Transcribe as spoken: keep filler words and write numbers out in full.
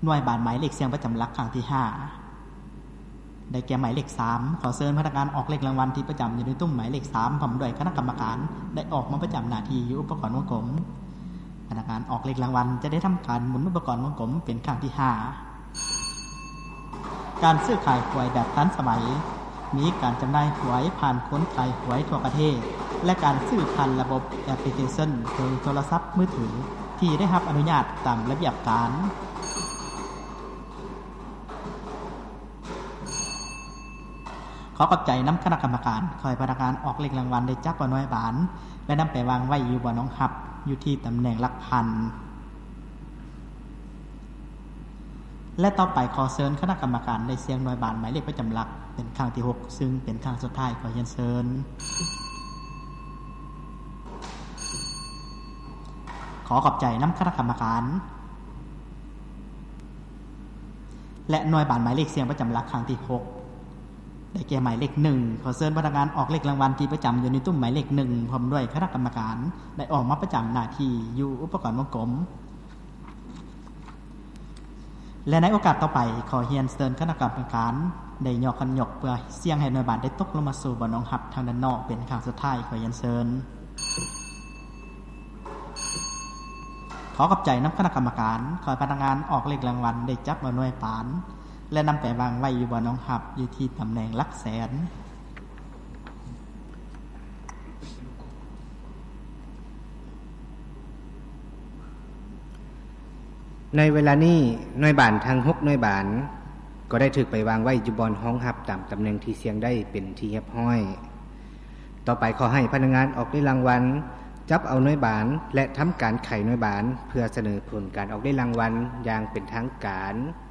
หน่วยบานหมายเลขเสียงประจำหลักครั้งที่ห้าได้แก่หมายเลขสามขอเชิญพนักงานออกเลขรางวัลที่ประจำอยู่ในตุ้มหมายเลขสามพร้อมด้วยคณะกรรมการได้ออกมาประจำหน้าที่อยู่อุปกรณ์วงกลมพนักงานออกเลขรางวัลจะได้ทำการหมุนอุปกรณ์วงกลมเป็นครั้งที่ห้าการซื้อขายหวยแบบทันสมัยมีการจำหน่ายหวยผ่านคนขายหวยทั่วประเทศและการซื้อผ่านระบบแอปพลิเคชันโดยโทรศัพท์มือถือที่ได้รับอนุญาตตามระเบียบการขอขอบใจน้ำคณะกรรมการคอยพนักงานออกเลขรางวัลได้จับเอาหน่วยบานและนำไปวางไว้อยู่บนน้องหับอยู่ที่ตำแหน่งหลักพันและต่อไปขอเชิญคณะกรรมการได้เสียงหน่วยบานหมายเลขประจำหลักเป็นครั้งที่หกซึ่งเป็นครั้งสุดท้ายขอเรียนเชิญขอขอบใจน้ำคณะกรรมการและหน่วยบานหมายเลขเสียงประจำหลักครั้งที่หกได้แก่หมายเลขหนึ่งขอเชิญพนักงานออกเลขรางวัลที่ประจำอยู่ในตุ้มหมายเลขหนึ่งพร้อมด้วยคณะกรรมการได้ออกมาประจำหน้าที่อยู่อุปกรณ์วงกลมและในโอกาสต่อไปขอเรียนเชิญคณะกรรมการได้ยกขันยกเพื่อเสี่ยงให้หน่วยบานได้ตกลงมาสู่บ่อน้องหับทางด้านนอกเป็นครั้งสุดท้ายขอเรียนเชิญขอขอบใจน้ำคณะกรรมการขอพนักงานออกเลขรางวัลได้จับเอาหน่วยบานและนำไปวางไว้อยู่บนน้องหับอยู่ที่ตำแหน่งหลักแสนในเวลานี้หน่วยบานทั้งหกหน่วยบานก็ได้ถูกไปวางไว้อยู่บนห้องหับตามตำแหน่งที่เสียงได้เป็นที่เรียบร้อยต่อไปขอให้พนักงานออกเลขรางวัลจับเอาหน่วยบานและทำการไขหน่วยบานเพื่อเสนอผลการออกเลขรางวัลอย่างเป็นทางการ